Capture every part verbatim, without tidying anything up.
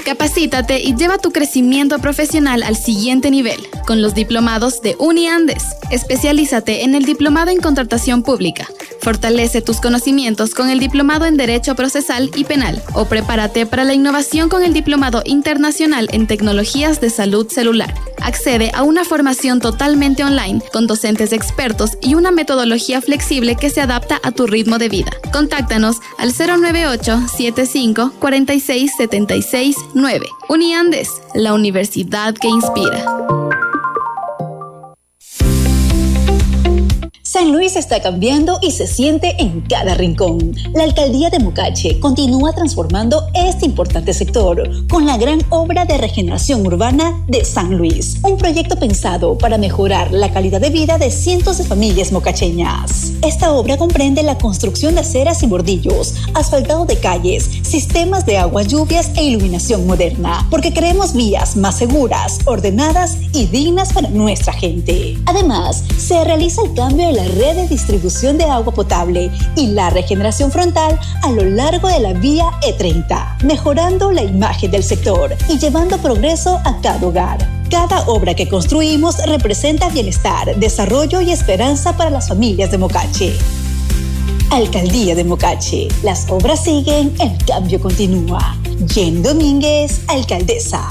Capacítate y lleva tu crecimiento profesional al siguiente nivel con los diplomados de UniAndes. Especialízate en el diplomado en contratación pública. Fortalece tus conocimientos con el diplomado en Derecho Procesal y Penal o prepárate para la innovación con el diplomado internacional en tecnologías de salud celular. Accede a una formación totalmente online con docentes expertos y una metodología flexible que se adapta a tu ritmo de vida. Contáctanos al cero nueve ocho, setenta y cinco, cuarenta y seis, setenta y seis, nueve. UniAndes, la universidad que inspira. San Luis está cambiando y se siente en cada rincón. La alcaldía de Mocache continúa transformando este importante sector con la gran obra de regeneración urbana de San Luis, un proyecto pensado para mejorar la calidad de vida de cientos de familias mocacheñas. Esta obra comprende la construcción de aceras y bordillos, asfaltado de calles, sistemas de aguas lluvias e iluminación moderna, porque queremos vías más seguras, ordenadas y dignas para nuestra gente. Además, se realiza el cambio de la red de distribución de agua potable y la regeneración frontal a lo largo de la vía E treinta, mejorando la imagen del sector y llevando progreso a cada hogar. Cada obra que construimos representa bienestar, desarrollo y esperanza para las familias de Mocache. Alcaldía de Mocache, las obras siguen, el cambio continúa. Jen Domínguez, alcaldesa.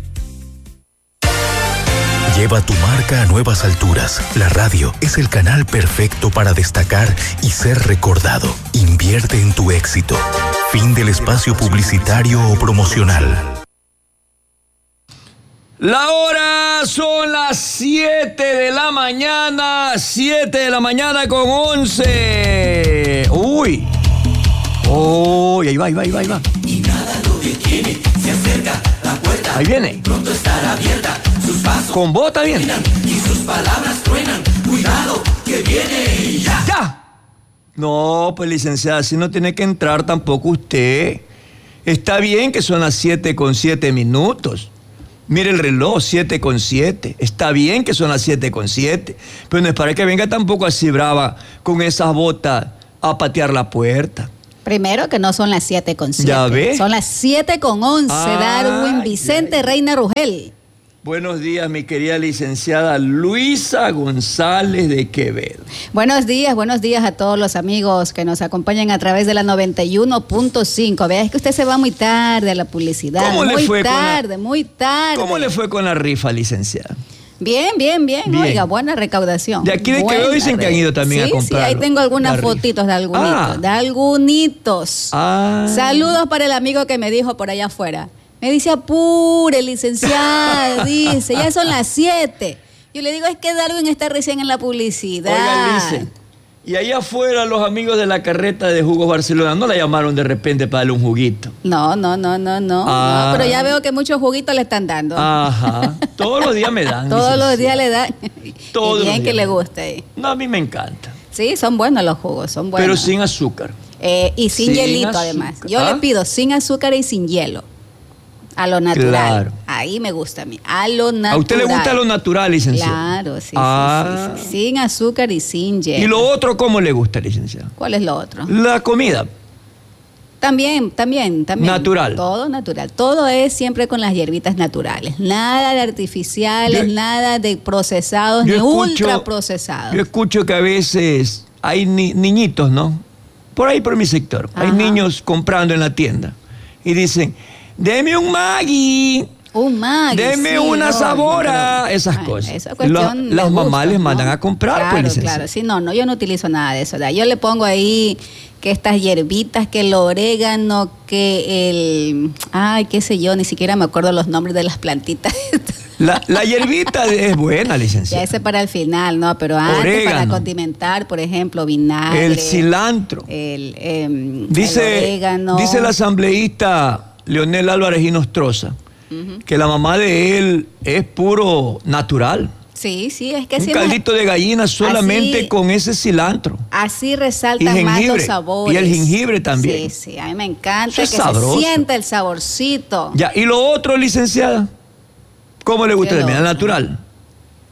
Lleva tu marca a nuevas alturas. La radio es el canal perfecto para destacar y ser recordado. Invierte en tu éxito. Fin del espacio publicitario o promocional. La hora son las siete de la mañana, siete de la mañana con once. Uy. Uy, ahí va, ahí va, ahí va, ahí va. Y nada lo detiene, se acerca la puerta. Ahí viene. Pronto estará abierta, sus pasos con bota bien. Y sus palabras truenan. Cuidado, que viene ya. ¡Ya! No, pues licenciada, si no tiene que entrar tampoco usted. Está bien que son las siete con siete minutos. Mire el reloj, siete con siete. Está bien que son las siete con siete. Pero no es para que venga tampoco así brava con esas botas a patear la puerta. Primero que no son las siete con siete. ¿Ya ve? Son las siete con once. Ah, Darwin Vicente ya, ya. Reina Rugel. Buenos días, mi querida licenciada Luisa González de Quevedo. Buenos días, buenos días a todos los amigos que nos acompañan a través de la noventa y uno punto cinco. Vea, es que usted se va muy tarde a la publicidad. ¿Cómo muy le fue tarde, con la... muy tarde. ¿Cómo le fue con la rifa, licenciada? Bien, bien, bien, bien. Oiga, buena recaudación. De aquí de Quevedo dicen que han ido también sí, a comprar. Sí, ahí tengo algunas fotitos de algunitos, ah. de algunitos. Ah. Saludos para el amigo que me dijo por allá afuera. Me dice, apure, licenciada, dice, ya son las siete. Yo le digo, es que Darwin está recién en la publicidad. Oiga, dice, y ahí afuera los amigos de la carreta de Jugos Barcelona, ¿no la llamaron de repente para darle un juguito? No, no, no, no, no, ah. no, pero ya veo que muchos juguitos le están dando. Ajá, todos los días me dan. Todos los días le dan. Todos y bien que días. le guste. No, a mí me encanta. Sí, son buenos los jugos, son buenos. Pero sin azúcar. Eh, y sin, sin hielito azúcar. además. Yo ¿Ah? le pido sin azúcar y sin hielo. A lo natural. Claro. Ahí me gusta a mí. A lo natural. ¿A usted le gusta lo natural, licenciado? Claro, sí, ah. sí, sí, sí. Sin azúcar y sin hielo. ¿Y lo otro cómo le gusta, licenciado? ¿Cuál es lo otro? La comida. También, también, también. Natural. Todo natural. Todo es siempre con las hierbitas naturales. Nada de artificiales, yo, nada de procesados, ni ultra procesados. Yo escucho que a veces hay ni, niñitos, ¿no? Por ahí, por mi sector. Ajá. Hay niños comprando en la tienda y dicen, deme un Maggi. Un Maggi, deme sí, una no, Sabora, no, no. esas Ay, cosas. esa cuestión La, las gusta, mamás les ¿no? mandan a comprar, claro, pues, licenciada. Claro, sí, no, no, yo no utilizo nada de eso. Yo le pongo ahí que estas hierbitas, que el orégano, que el... Ay, qué sé yo, ni siquiera me acuerdo los nombres de las plantitas. La, la hierbita es buena, licenciada. Ya ese para el final, ¿no? Pero antes, orégano, para condimentar, por ejemplo, vinagre. El cilantro. El, eh, dice, el orégano. Dice el asambleísta Leonel Álvarez Hinostroza uh-huh. que la mamá de él es puro natural. Sí, sí, es que un siempre... caldito de gallina solamente así, con ese cilantro. Así resaltan más los sabores. Y el jengibre también. Sí, sí, a mí me encanta Eso que es sabroso. se sienta el saborcito. Ya, y lo otro, licenciada, ¿cómo le gusta? ¿El natural?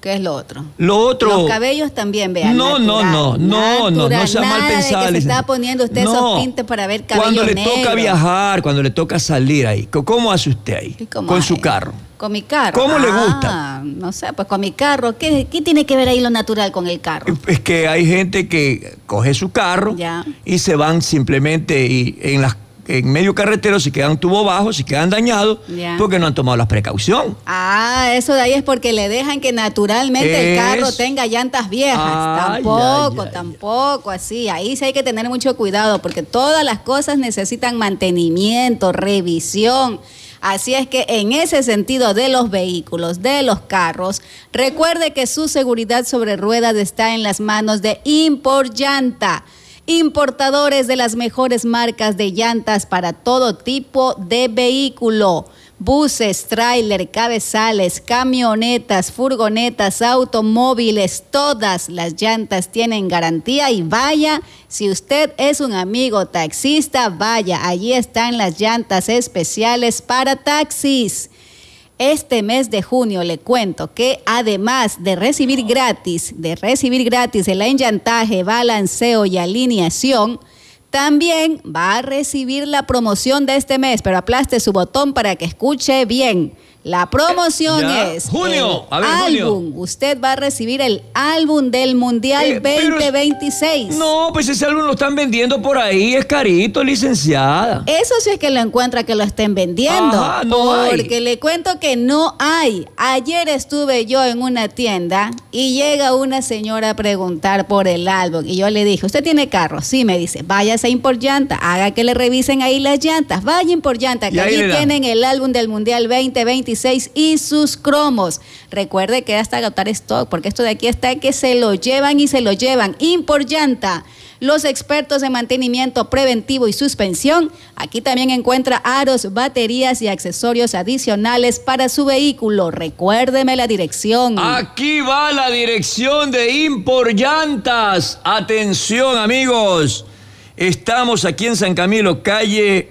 ¿Qué es lo otro? Lo otro... Los cabellos también, vean. No, natural, no, no, no, no, no sea mal pensada. Se está poniendo usted no. esos tintes para ver cabello Cuando le negro. toca viajar, cuando le toca salir ahí, ¿cómo hace usted ahí? Con hay? su carro. Con mi carro. ¿Cómo ah, le gusta? No sé, pues con mi carro. ¿Qué, ¿Qué tiene que ver ahí lo natural con el carro? Es que hay gente que coge su carro ya. y se van simplemente y en las en medio carretero se quedan tubo bajo, se quedan dañados ya. porque no han tomado las precauciones. Ah, eso de ahí es porque le dejan que naturalmente es... el carro tenga llantas viejas. Ay, tampoco, ay, ay, tampoco así. Ahí sí hay que tener mucho cuidado porque todas las cosas necesitan mantenimiento, revisión. Así es que en ese sentido de los vehículos, de los carros, recuerde que su seguridad sobre ruedas está en las manos de Imporllanta. Importadores de las mejores marcas de llantas para todo tipo de vehículo. Buses, tráiler, cabezales, camionetas, furgonetas, automóviles, todas las llantas tienen garantía y vaya, si usted es un amigo taxista, vaya, allí están las llantas especiales para taxis. Este mes de junio le cuento que además de recibir gratis, de recibir gratis el enllantaje, balanceo y alineación, también va a recibir la promoción de este mes, pero aplaste su botón para que escuche bien. La promoción ya. es junio, el a ver, álbum. junio. Usted va a recibir el álbum del Mundial Eh, veinte veintiséis. No, pues ese álbum lo están vendiendo por ahí, es carito, licenciada. Eso sí es que lo encuentra que lo estén vendiendo. Ajá, no porque hay. le cuento que no hay. Ayer estuve yo en una tienda y llega una señora a preguntar por el álbum. Y yo le dije, ¿usted tiene carro? Sí, me dice, váyase a Imporllanta, haga que le revisen ahí las llantas. Vaya a Imporllanta, que allí tienen el álbum del Mundial veinte veintiséis y sus cromos. Recuerde que hasta agotar stock, porque esto de aquí está que se lo llevan y se lo llevan. Imporllanta, los expertos en mantenimiento preventivo y suspensión. Aquí también encuentra aros, baterías y accesorios adicionales para su vehículo. Recuérdeme la dirección. Aquí va la dirección de Imporllantas. Atención, amigos. Estamos aquí en San Camilo, calle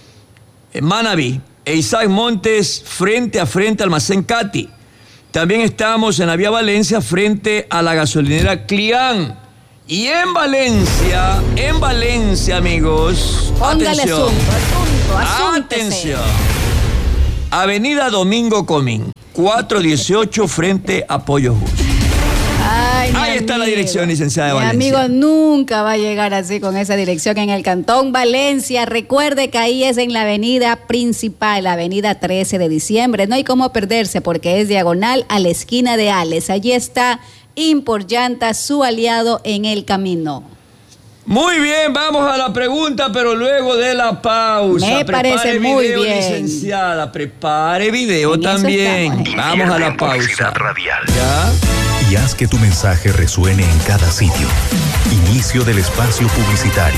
Manaví e Isaac Montes, frente a frente al Almacén Cati. También estamos en la vía Valencia, frente a la gasolinera Clián. Y en Valencia, en Valencia, amigos, Póngale atención, asunto, asunto, atención. Avenida Domingo Comín, cuatrocientos dieciocho, frente a Pollo Justo. Ay, mi Ahí está la amigo. dirección, licenciada de Mi Valencia. amigo nunca va a llegar así con esa dirección en el Cantón Valencia. Recuerde que ahí es en la avenida principal, la avenida trece de diciembre. No hay cómo perderse porque es diagonal a la esquina de Ales. Allí está Imporllanta, su aliado en el camino. Muy bien, vamos a la pregunta, pero luego de la pausa. Me Prepare parece muy video, bien. licenciada, prepare video En eso también. estamos. Vamos a la Publicidad pausa. radial. ¿Ya? Y haz que tu mensaje resuene en cada sitio. Inicio del espacio publicitario.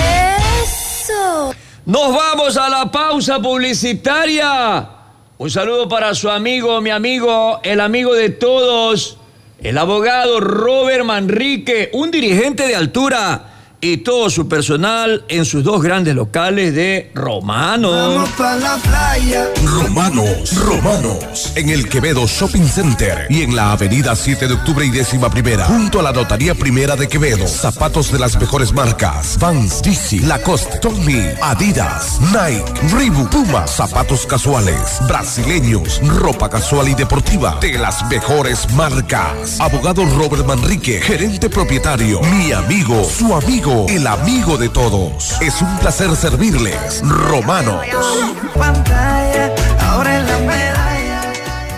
¡Eso! Nos vamos a la pausa publicitaria. Un saludo para su amigo, mi amigo, el amigo de todos, el abogado Robert Manrique, un dirigente de altura, y todo su personal en sus dos grandes locales de Romano. Vamos pa' la playa. Romanos, Romanos, en el Quevedo Shopping Center y en la avenida siete de octubre y décima primera, junto a la Notaría Primera de Quevedo. Zapatos de las mejores marcas: Vans, D C, Lacoste, Tommy, Adidas, Nike, Reebok, Puma, zapatos casuales, brasileños, ropa casual y deportiva de las mejores marcas. Abogado Robert Manrique, gerente propietario, mi amigo, su amigo, el amigo de todos. Es un placer servirles. Romanos. Pantalla, ahora en la medalla.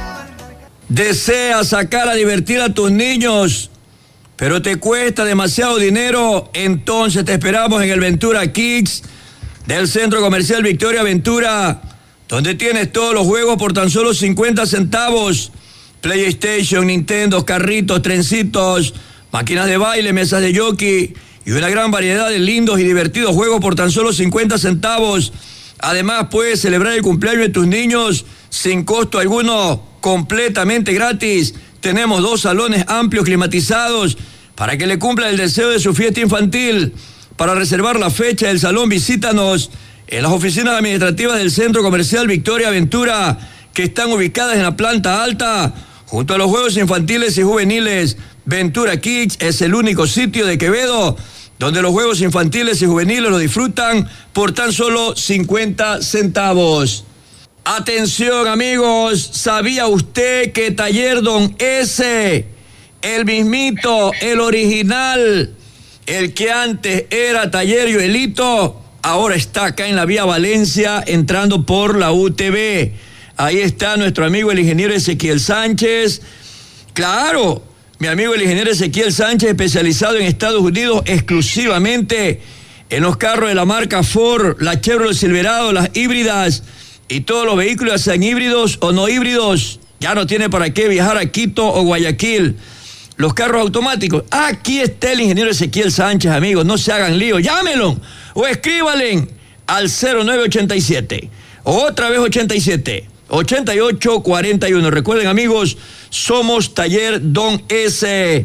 ¿Deseas sacar a divertir a tus niños, pero te cuesta demasiado dinero? Entonces te esperamos en el Ventura Kids del Centro Comercial Victoria Ventura, donde tienes todos los juegos por tan solo cincuenta centavos. PlayStation, Nintendo, carritos, trencitos, máquinas de baile, mesas de jockey y una gran variedad de lindos y divertidos juegos por tan solo cincuenta centavos. Además, puedes celebrar el cumpleaños de tus niños sin costo alguno, completamente gratis. Tenemos dos salones amplios climatizados para que le cumpla el deseo de su fiesta infantil. Para reservar la fecha del salón, visítanos en las oficinas administrativas del Centro Comercial Victoria Ventura, que están ubicadas en la planta alta, Junto a los juegos infantiles y juveniles, Ventura Kids es el único sitio de Quevedo donde los juegos infantiles y juveniles lo disfrutan por tan solo cincuenta centavos. Atención amigos, ¿sabía usted que Taller Don S, el mismito, el original, el que antes era Taller Joelito, ahora está acá en la vía Valencia entrando por la U T V? Ahí está nuestro amigo el ingeniero Ezequiel Sánchez. Claro, mi amigo el ingeniero Ezequiel Sánchez, especializado en Estados Unidos exclusivamente en los carros de la marca Ford, la Chevrolet Silverado, las híbridas y todos los vehículos, sean híbridos o no híbridos. Ya no tiene para qué viajar a Quito o Guayaquil. Los carros automáticos. Aquí está el ingeniero Ezequiel Sánchez, amigos. No se hagan lío. Llámenlo o escríbanle al cero nueve ochenta y siete. Otra vez ochenta y siete. ochenta y ocho cuarenta y uno. Recuerden, amigos, somos Taller Don S.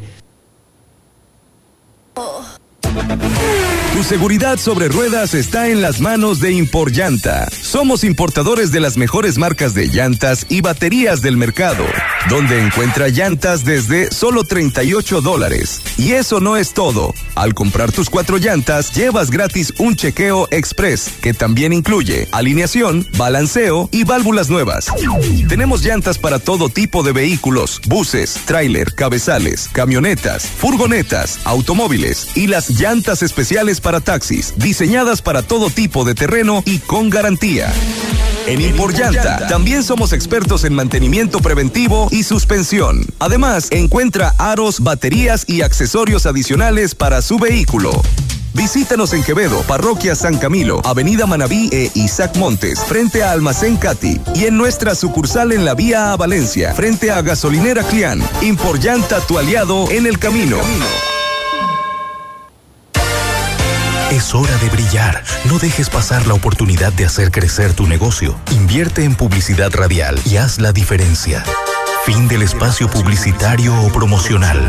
Tu seguridad sobre ruedas está en las manos de Imporllanta. Somos importadores de las mejores marcas de llantas y baterías del mercado, donde encuentra llantas desde solo treinta y ocho dólares. Y eso no es todo. Al comprar tus cuatro llantas, llevas gratis un chequeo express, que también incluye alineación, balanceo y válvulas nuevas. Tenemos llantas para todo tipo de vehículos: buses, tráiler, cabezales, camionetas, furgonetas, automóviles y las llantas especiales para taxis, diseñadas para todo tipo de terreno y con garantía. En Imporllanta también somos expertos en mantenimiento preventivo y suspensión. Además, encuentra aros, baterías y accesorios adicionales para su vehículo. Visítanos en Quevedo, Parroquia San Camilo, Avenida Manabí e Isaac Montes, frente a Almacén Cati, y en nuestra sucursal en la vía a Valencia, frente a Gasolinera Clián. Imporllanta, tu aliado en el camino. Es hora de brillar. No dejes pasar la oportunidad de hacer crecer tu negocio. Invierte en publicidad radial y haz la diferencia. Fin del espacio publicitario o promocional.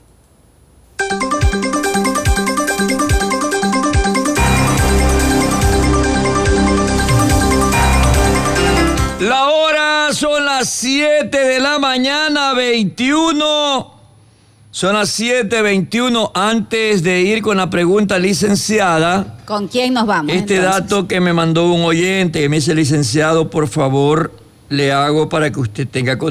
La hora son las siete de la mañana, veintiuno. Son las siete veintiuno. Antes de ir con la pregunta, licenciada, ¿con quién nos vamos? Este entonces? Dato que me mandó un oyente, que me dice: licenciado, por favor, le hago para que usted tenga conocimiento.